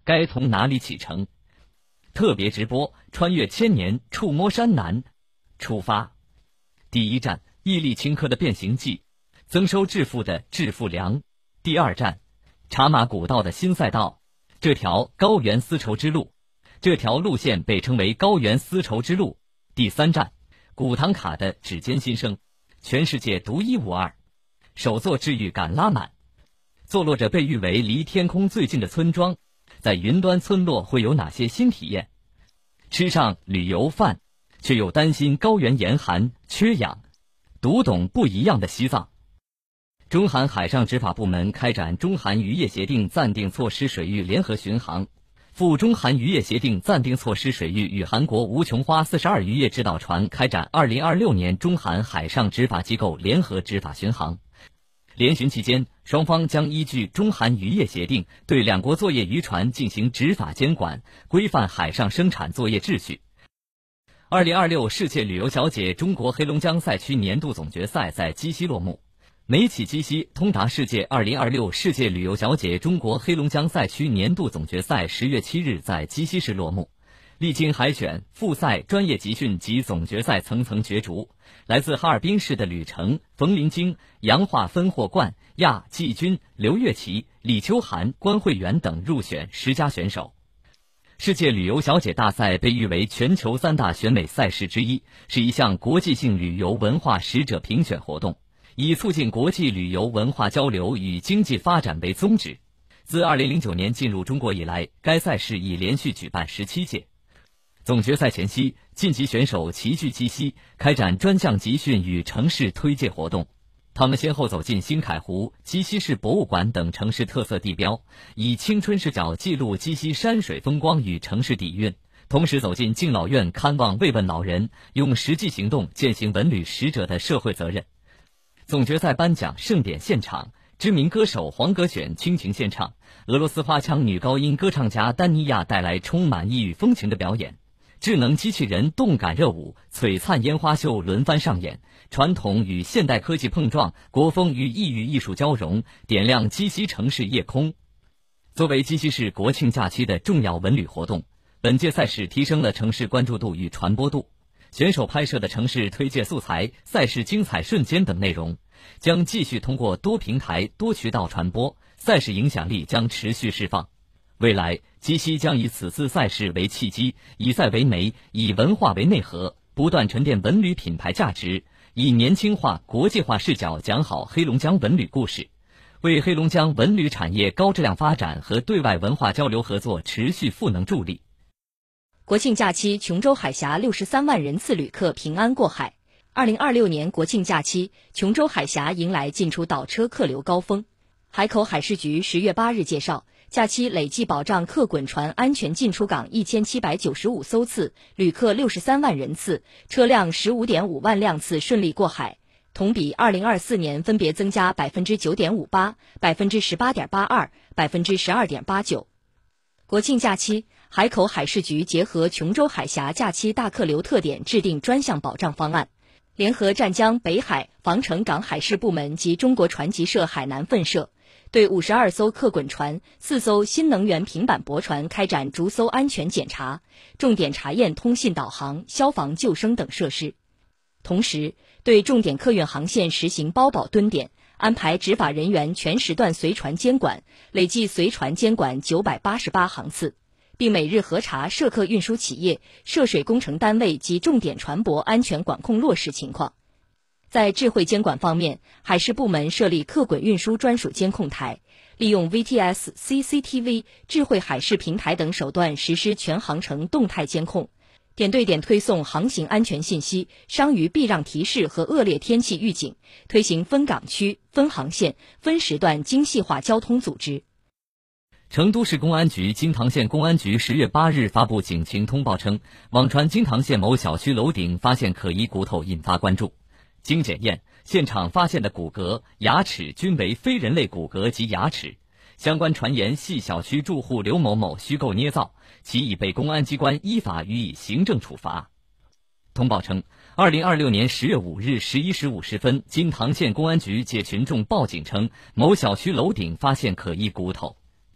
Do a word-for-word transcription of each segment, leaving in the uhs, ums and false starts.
该从哪里启程？特别直播穿越千年，触摸山南，出发。第一站，毅力顷刻的变形记，增收致富的致富粮。第二站，茶马古道的新赛道，这条高原丝绸之路，这条路线被称为高原丝绸之路。第三站，古唐卡的指尖新生，全世界独一无二，首座治愈感拉满。坐落着被誉为离天空最近的村庄，在云端村落会有哪些新体验？吃上旅游饭，却又担心高原严寒缺氧，读懂不一样的西藏。中韩海上执法部门开展中韩渔业协定暂定措施水域联合巡航，赴中韩渔业协定暂定措施水域与韩国吴琼花四十二渔业指导船开展二零二六年中韩海上执法机构联合执法巡航。联巡期间，双方将依据中韩渔业协定，对两国作业渔船进行执法监管，规范海上生产作业秩序。二零二六世界旅游小姐中国黑龙江赛区年度总决赛在鸡西落幕。美企鸡西通达世界二零二六世界旅游小姐中国黑龙江赛区年度总决赛十月七日在鸡西市落幕。历经海选、复赛、专业集训及总决赛层层角逐，来自哈尔滨市的吕程、冯林晶、洋化分获冠、亚季军、刘月琪、李秋涵、关慧媛等入选十佳选手。世界旅游小姐大赛被誉为全球三大选美赛事之一，是一项国际性旅游文化使者评选活动，以促进国际旅游文化交流与经济发展为宗旨。自二零零九年进入中国以来，该赛事已连续举办十七届。总决赛前夕，晋级选手齐聚鸡西，开展专项集训与城市推介活动。他们先后走进新凯湖、鸡西市博物馆等城市特色地标，以青春视角记录鸡西山水风光与城市底蕴，同时走进敬老院看望慰问老人，用实际行动践行文旅使者的社会责任。总决赛颁奖盛典现场，知名歌手黄格选倾情献唱，俄罗斯花腔女高音歌唱家丹妮亚带来充满异域风情的表演。智能机器人动感热舞、璀璨烟花秀轮番上演，传统与现代科技碰撞，国风与异域艺术交融，点亮鸡西城市夜空。作为鸡西市国庆假期的重要文旅活动，本届赛事提升了城市关注度与传播度。选手拍摄的城市推介素材、赛事精彩瞬间等内容，将继续通过多平台、多渠道传播，赛事影响力将持续释放。未来，鸡西将以此次赛事为契机，以赛为媒，以文化为内核，不断沉淀文旅品牌价值，以年轻化、国际化视角讲好黑龙江文旅故事，为黑龙江文旅产业高质量发展和对外文化交流合作持续赋能助力。 国庆假期，琼州海峡六十三万人次旅客平安过海。二零二六年国庆假期，琼州海峡迎来进出岛车客流高峰。海口海事局十月八日介绍，假期累计保障客滚船安全进出港一千七百九十五艘次，旅客六十三万人次，车辆十五点五万辆次顺利过海，同比二零二四年分别增加百分之九点五八、百分之十八点八二、百分之十二点八九。国庆假期，海口海事局结合琼州海峡假期大客流特点，制定专项保障方案，联合湛江、北海、防城港海事部门及中国船级社海南分社，对五十二艘客滚船、四艘新能源平板驳船开展逐艘安全检查，重点查验通信导航、消防救生等设施。同时，对重点客运航线实行包保蹲点，安排执法人员全时段随船监管，累计随船监管九百八十八航次，并每日核查涉客运输企业、涉水工程单位及重点船舶安全管控落实情况。在智慧监管方面，海事部门设立客滚运输专属监控台，利用 V T S、C C T V、智慧海事平台等手段实施全航程动态监控，点对点推送航行安全信息、伤于避让提示和恶劣天气预警，推行分港区、分航线、分时段精细化交通组织。 成都市公安局金堂县公安局十月八日发布警情通报称，网传金堂县某小区楼顶发现可疑骨头，引发关注。经检验，现场发现的骨骼、牙齿均为非人类骨骼及牙齿，相关传言系小区住户刘某某虚构捏造，其已被公安机关依法予以行政处罚。通报称，二零二六年十月五日十一时五十分，金堂县公安局接群众报警称，某小区楼顶发现可疑骨头。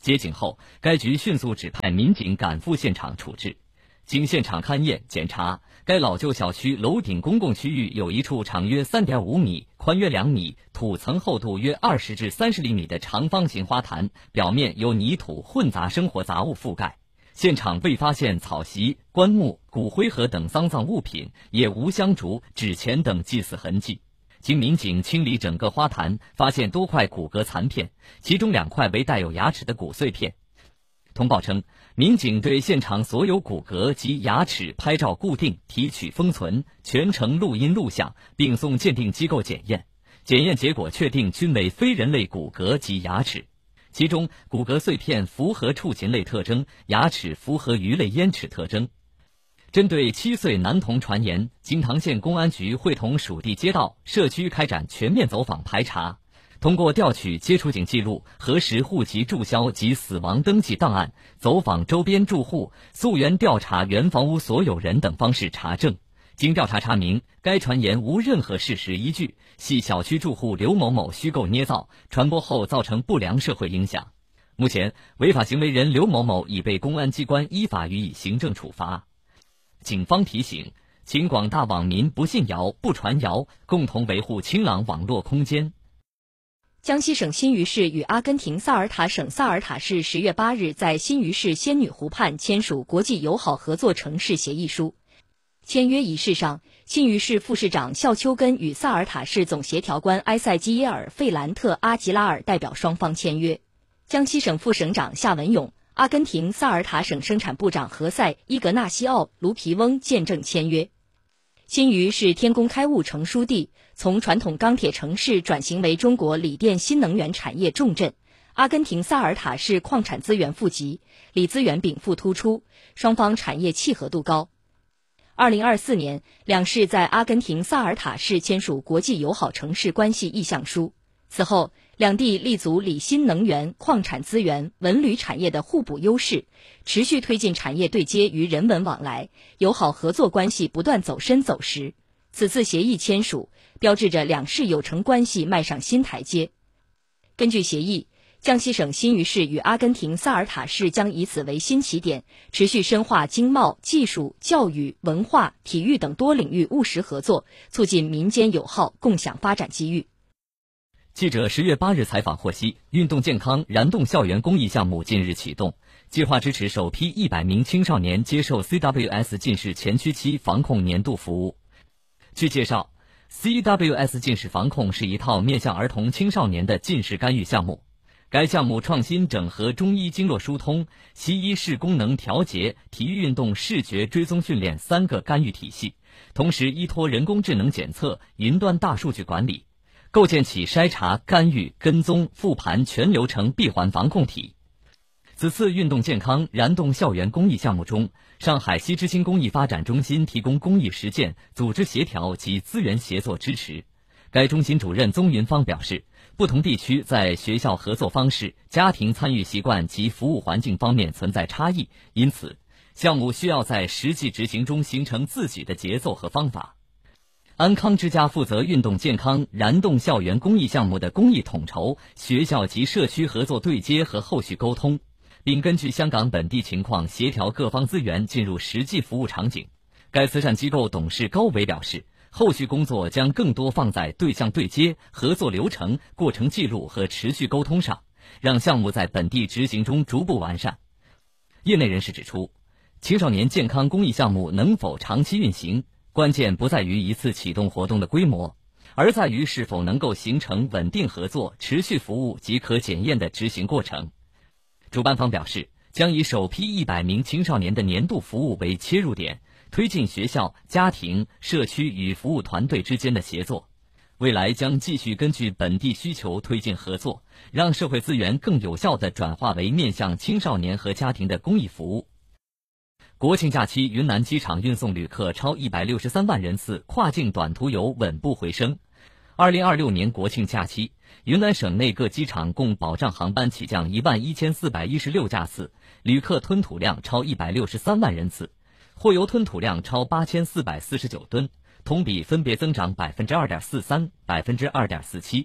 接警后，该局迅速指派民警赶赴现场处置。经现场勘验检查，该老旧小区楼顶公共区域有一处长约 三点五米、宽约两米、土层厚度约二十至三十厘米的长方形花坛，表面由泥土混杂生活杂物覆盖。现场未发现草席、棺木、骨灰盒等丧葬物品，也无香烛、纸钱等祭祀痕迹。经民警清理整个花坛，发现多块骨骼残片，其中两块为带有牙齿的骨碎片。通报称，民警对现场所有骨骼及牙齿拍照固定、提取封存，全程录音录像，并送鉴定机构检验。检验结果确定均为非人类骨骼及牙齿，其中骨骼碎片符合畜禽类特征，牙齿符合鱼类咽齿特征。针对七岁男童传言，金堂县公安局会同属地街道、社区开展全面走访排查。通过调取接触警记录、核实户籍注销及死亡登记档案、走访周边住户、溯源调查原房屋所有人等方式查证。经调查查明，该传言无任何事实依据，系小区住户刘某某虚构捏造，传播后造成不良社会影响。目前，违法行为人刘某某已被公安机关依法予以行政处罚。警方提醒，请广大网民不信谣、不传谣，共同维护清朗网络空间。 江西省新余市与阿根廷萨尔塔省萨尔塔市十月八日在新余市仙女湖畔签署国际友好合作城市协议书。签约仪式上，新余市副市长肖秋根与萨尔塔市总协调官埃塞基耶尔·费兰特·阿吉拉尔代表双方签约。江西省副省长夏文勇、阿根廷萨尔塔省生产部长何塞·伊格纳西奥·卢皮翁见证签约。新余是天工开物成书地，从传统钢铁城市转型为中国锂电新能源产业重镇。阿根廷萨尔塔市矿产资源富集，锂资源禀赋突出，双方产业契合度高。二零二四年，两市在阿根廷萨尔塔市签署国际友好城市关系意向书。此后，两地立足锂新能源、矿产资源、文旅产业的互补优势，持续推进产业对接与人文往来，友好合作关系不断走深走实。此次协议签署，标志着两市友城关系迈上新台阶。根据协议，江西省新余市与阿根廷萨尔塔市将以此为新起点，持续深化经贸、技术、教育、文化、体育等多领域务实合作，促进民间友好，共享发展机遇。 记者十月八日采访获悉，运动健康燃动校园公益项目近日启动，计划支持首批一百名青少年接受 C W S 近视前驱期防控年度服务。据介绍， C W S 近视防控是一套面向儿童青少年的近视干预项目。该项目创新整合中医经络疏通、西医视功能调节、体育运动视觉追踪训练三个干预体系，同时依托人工智能检测、云端大数据管理，构建起筛查、干预、跟踪、复盘全流程闭环防控体。此次运动健康燃动校园公益项目中，上海西之星公益发展中心提供公益实践、组织协调及资源协作支持。该中心主任宗云芳表示，不同地区在学校合作方式、家庭参与习惯及服务环境方面存在差异，因此项目需要在实际执行中形成自己的节奏和方法。安康之家负责运动健康燃动校园公益项目的公益统筹、学校及社区合作对接和后续沟通，并根据香港本地情况协调各方资源进入实际服务场景。该慈善机构董事高伟表示，后续工作将更多放在对象对接、合作流程、过程记录和持续沟通上，让项目在本地执行中逐步完善。业内人士指出，青少年健康公益项目能否长期运行，关键不在于一次启动活动的规模，而在于是否能够形成稳定合作、持续服务及可检验的执行过程。主办方表示，将以首批一百名青少年的年度服务为切入点，推进学校、家庭、社区与服务团队之间的协作。未来将继续根据本地需求推进合作，让社会资源更有效地转化为面向青少年和家庭的公益服务。国庆假期，云南机场运送旅客超一百六十三万人次，跨境短途游稳步回升。二零二六年国庆假期，云南省内各机场共保障航班起降一万一千四百一十六架次，旅客吞吐量超一百六十三万人次，货油吞吐量超八千四百四十九吨，同比分别增长百分之二点四三、百分之二点四七。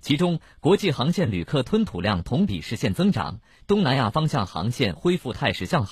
其中，国际航线旅客吞吐量同比实现增长，东南亚方向航线恢复态势向好。